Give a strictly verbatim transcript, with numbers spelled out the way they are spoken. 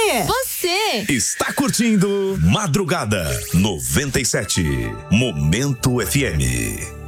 Você! Está curtindo Madrugada noventa e sete. Momento F M.